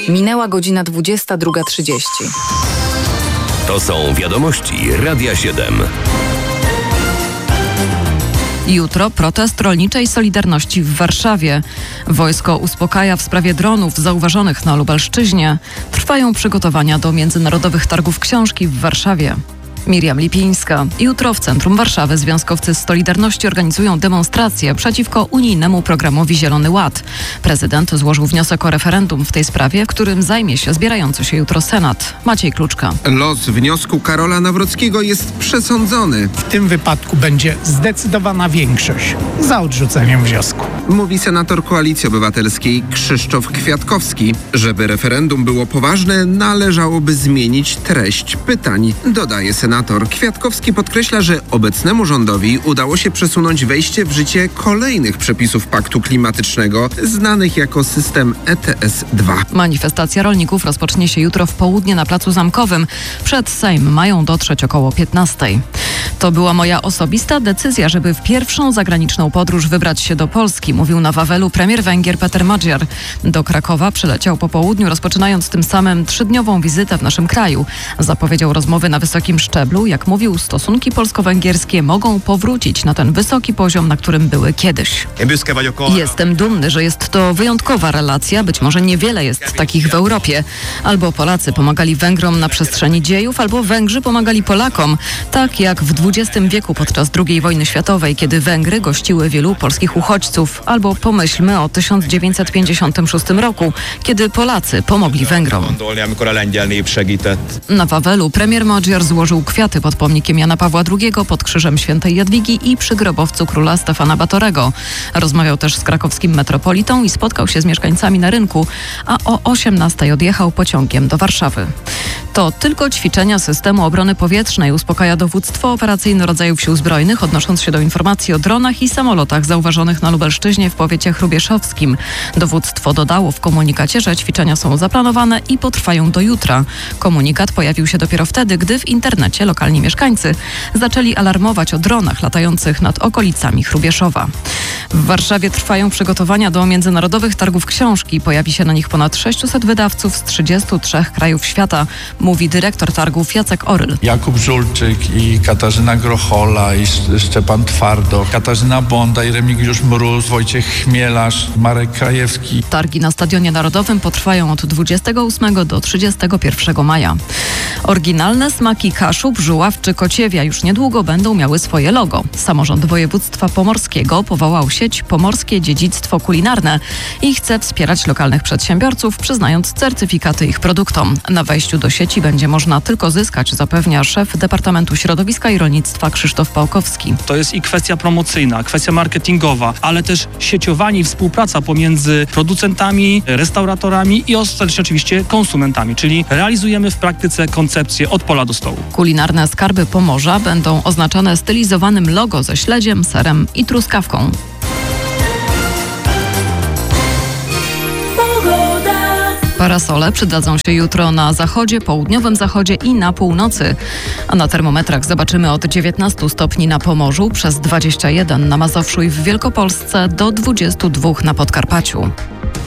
Minęła godzina 22:30. To są wiadomości Radia 7. Jutro protest rolniczej Solidarności w Warszawie. Wojsko uspokaja w sprawie dronów zauważonych na Lubelszczyźnie. Trwają przygotowania do międzynarodowych targów książki w Warszawie. Miriam Lipińska. Jutro w centrum Warszawy związkowcy z Solidarności organizują demonstrację przeciwko unijnemu programowi Zielony Ład. Prezydent złożył wniosek o referendum w tej sprawie, którym zajmie się zbierający się jutro Senat. Maciej Kluczka. Los wniosku Karola Nawrockiego jest przesądzony. W tym wypadku będzie zdecydowana większość za odrzuceniem wniosku. Mówi senator Koalicji Obywatelskiej Krzysztof Kwiatkowski. Żeby referendum było poważne, należałoby zmienić treść pytań, dodaje senator. Kwiatkowski podkreśla, że obecnemu rządowi udało się przesunąć wejście w życie kolejnych przepisów paktu klimatycznego, znanych jako system ETS-2. Manifestacja rolników rozpocznie się jutro w południe na Placu Zamkowym. Przed Sejm mają dotrzeć około 15:00. To była moja osobista decyzja, żeby w pierwszą zagraniczną podróż wybrać się do Polski, mówił na Wawelu premier Węgier Peter Magyar. Do Krakowa przyleciał po południu, rozpoczynając tym samym 3-dniową wizytę w naszym kraju. Zapowiedział rozmowy na wysokim szczeblu. Jak mówił, stosunki polsko-węgierskie mogą powrócić na ten wysoki poziom, na którym były kiedyś. Jestem dumny, że jest to wyjątkowa relacja. Być może niewiele jest takich w Europie. Albo Polacy pomagali Węgrom na przestrzeni dziejów, albo Węgrzy pomagali Polakom. Tak jak w XX wieku podczas II wojny światowej, kiedy Węgry gościły wielu polskich uchodźców. Albo pomyślmy o 1956 roku, kiedy Polacy pomogli Węgrom. Na Wawelu premier Magyar złożył kwiaty pod pomnikiem Jana Pawła II, pod krzyżem świętej Jadwigi i przy grobowcu króla Stefana Batorego. Rozmawiał też z krakowskim metropolitą i spotkał się z mieszkańcami na rynku, a o 18:00 odjechał pociągiem do Warszawy. To tylko ćwiczenia systemu obrony powietrznej, uspokaja dowództwo operacyjne rodzajów sił zbrojnych, odnosząc się do informacji o dronach i samolotach zauważonych na Lubelszczyźnie w powiecie hrubieszowskim. Dowództwo dodało w komunikacie, że ćwiczenia są zaplanowane i potrwają do jutra. Komunikat pojawił się dopiero wtedy, gdy w internecie lokalni mieszkańcy zaczęli alarmować o dronach latających nad okolicami Hrubieszowa. W Warszawie trwają przygotowania do międzynarodowych targów książki. Pojawi się na nich ponad 600 wydawców z 33 krajów świata, mówi dyrektor targów Jacek Oryl. Jakub Żulczyk i Katarzyna Grochola i Szczepan Twardo, Katarzyna Bonda i Remigiusz Mróz, Wojciech Chmielarz, Marek Krajewski. Targi na Stadionie Narodowym potrwają od 28 do 31 maja. Oryginalne smaki Kaszub, Żuław czy Kociewia już niedługo będą miały swoje logo. Samorząd województwa pomorskiego powołał sieć Pomorskie Dziedzictwo Kulinarne i chce wspierać lokalnych przedsiębiorców, przyznając certyfikaty ich produktom. Na wejściu do sieci będzie można tylko zyskać, zapewnia szef Departamentu Środowiska i Rolnictwa Krzysztof Pałkowski. To jest i kwestia promocyjna, kwestia marketingowa, ale też sieciowanie i współpraca pomiędzy producentami, restauratorami i ostatecznie oczywiście konsumentami, czyli realizujemy w praktyce koncepcję od pola do stołu. Kulinarne skarby Pomorza będą oznaczone stylizowanym logo ze śledziem, serem i truskawką. Parasole przydadzą się jutro na zachodzie, południowym zachodzie i na północy. A na termometrach zobaczymy od 19 stopni na Pomorzu, przez 21 na Mazowszu i w Wielkopolsce do 22 na Podkarpaciu.